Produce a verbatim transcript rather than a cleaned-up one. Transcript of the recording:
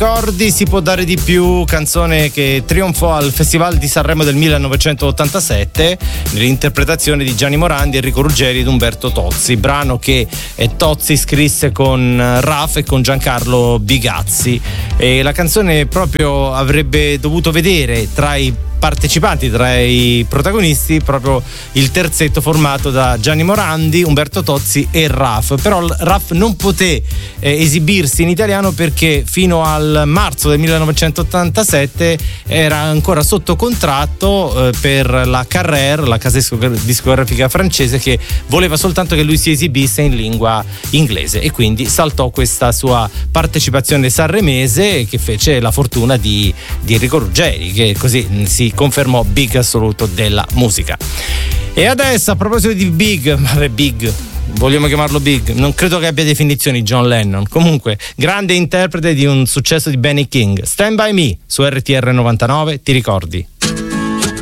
ricordi, si può dare di più, canzone che trionfò al Festival di Sanremo del millenovecentottantasette nell'interpretazione di Gianni Morandi, Enrico Ruggeri ed Umberto Tozzi, brano che Tozzi scrisse con Raf e con Giancarlo Bigazzi, e la canzone proprio avrebbe dovuto vedere tra i partecipanti, tra i protagonisti, proprio il terzetto formato da Gianni Morandi, Umberto Tozzi e Raf. Però Raf non poté eh, esibirsi in italiano perché fino al marzo del millenovecentottantasette era ancora sotto contratto eh, per la Carrère, la casa discografica francese, che voleva soltanto che lui si esibisse in lingua inglese, e quindi saltò questa sua partecipazione sanremese, che fece la fortuna di, di Enrico Ruggeri, che così si confermò big assoluto della musica. E adesso, a proposito di big, vabbè, big, vogliamo chiamarlo big, non credo che abbia definizioni John Lennon, comunque grande interprete di un successo di Benny King, Stand By Me su R T R novantanove, ti ricordi?